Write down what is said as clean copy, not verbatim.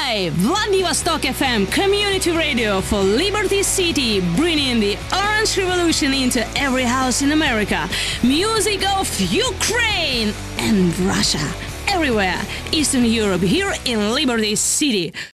Play, Vladivostok FM, community radio for Liberty City, bringing the Orange Revolution into every house in America. Music of Ukraine and Russia. Everywhere, Eastern Europe, here in Liberty City.